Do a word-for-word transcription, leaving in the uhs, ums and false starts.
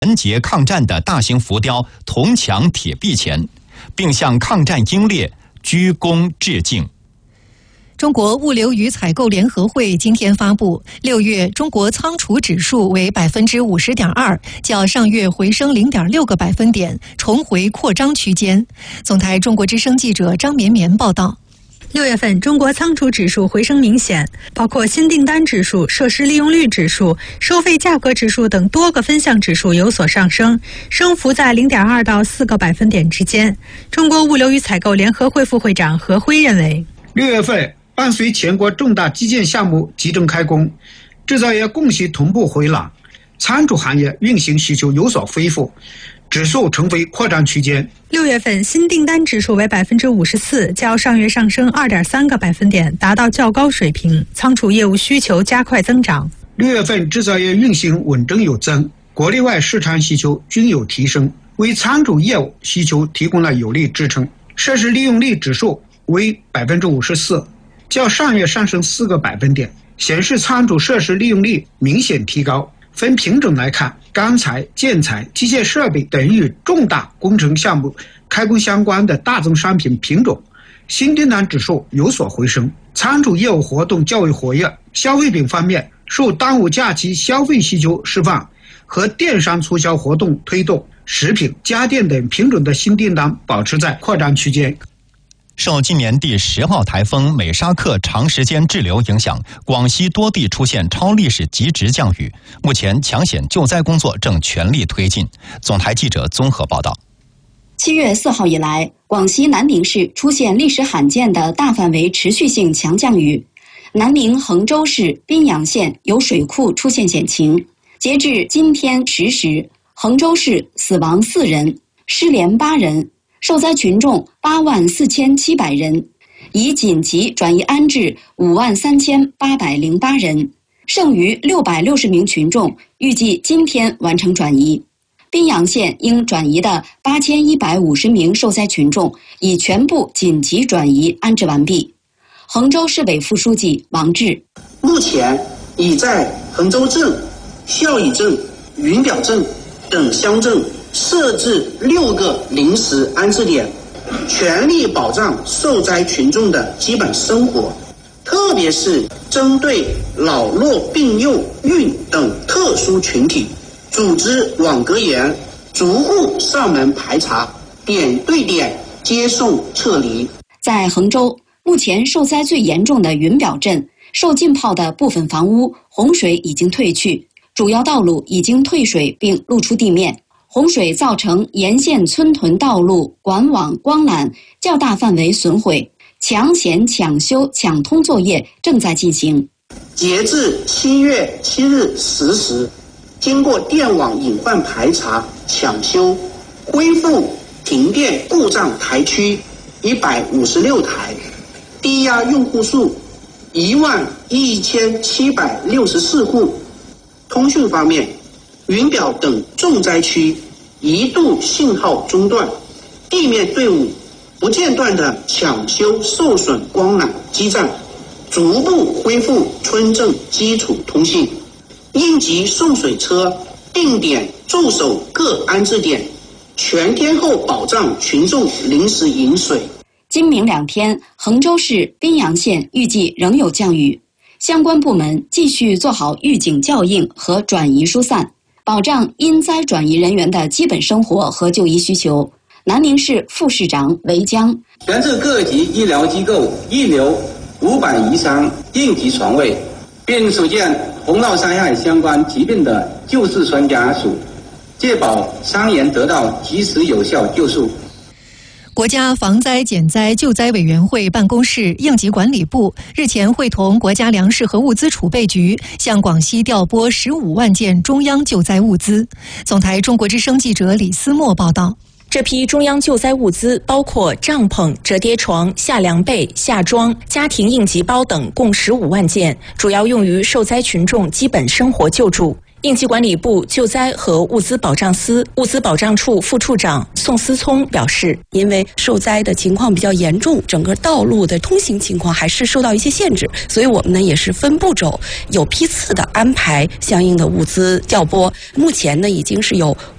团结抗战的大型浮雕铜墙铁壁前，并向抗战英烈鞠躬致敬。 中国物流与采购联合会今天发布，六月中国仓储指数为百分之五十点二，较上月回升零点六个百分点，重回扩张区间。总台中国之声记者张绵绵报道。 六月份中国仓储指数回升明显，包括新订单指数、设施利用率指数、收费价格指数等多个分项指数有所上升，升幅在零点二到四个百分点之间。中国物流与采购联合会副会长何辉认为， 六月份伴随全国重大基建项目集中开工，制造业供需同步回暖，仓储行业运行需求有所恢复，指数重回扩张区间。 六月份新订单指数为百分之五十四，较上月上升二点三个百分点，达到较高水平。仓储业务需求加快增长。 六月份制造业运行稳中有增，国内外市场需求均有提升，为仓储业务需求提供了有力支撑。设施利用率指数为百分之五十四。较上月上升四个百分点，显示仓储设施利用率明显提高。分品种来看，钢材、建材、机械设备等与重大工程项目开工相关的大宗商品品种，新订单指数有所回升。仓储业务活动较为活跃。消费品方面，受端午假期消费需求释放和电商促销活动推动，食品、家电等品种的新订单保持在扩张区间。 受今年第十号台风美沙克长时间滞留影响，广西多地出现超历史极值降雨。目前抢险救灾工作正全力推进。总台记者综合报道。 七月四号以来，广西南宁市出现历史罕见的大范围持续性强降雨。南宁衡州市宾阳县有水库出现险情。截至今天十时，衡州市死亡四人，失联八人。受灾群众八万四千七百人，已紧急转移安置五万三千八百零八人，剩余六百六十名群众预计今天完成转移。宾阳县应转移的八千一百五十名受灾群众已全部紧急转移安置完毕。衡州市委副书记王志， 目前已在衡州镇、孝义镇、云表镇等乡镇设置六个临时安置点，全力保障受灾群众的基本生活，特别是针对老弱病幼孕等特殊群体，组织网格员逐户上门排查，点对点接送撤离。 在衡州，目前受灾最严重的云表镇，受浸泡的部分房屋洪水已经退去，主要道路已经退水并露出地面。洪水造成沿线村屯道路、管网、光缆较大范围损毁，抢险、抢修、抢通作业正在进行。 截至七月七日十时，经过电网隐患排查、抢修，恢复停电故障台区一百五十六台，低压用户数一万一千七百六十四户。通讯方面，云表等重灾区一度信号中断，地面队伍不间断地抢修受损光缆基站，逐步恢复村镇基础通信。应急送水车定点驻守各安置点，全天候保障群众临时饮水。 今明两天，衡州市宾阳县预计仍有降雨，相关部门继续做好预警校应和转移疏散，保障因灾转移人员的基本生活和就医需求。南宁市副市长韦江， 全市各级医疗机构预留五百余张应急床位，并组建洪涝灾害相关疾病的救治专家组，确保伤员得到及时有效救助。 国家防灾减灾救灾委员会办公室应急管理部日前会同国家粮食和物资储备局向广西调拨十五万件中央救灾物资。总台中国之声记者李思墨报道。 这批中央救灾物资包括帐篷、折叠床、夏凉被、夏装、家庭应急包等，共十五万件，主要用于受灾群众基本生活救助。 应急管理部救灾和物资保障司物资保障处副处长宋思聪表示， 因为受灾的情况比较严重，整个道路的通行情况还是受到一些限制，所以我们呢也是分步骤、有批次的安排相应的物资调拨。目前呢已经是有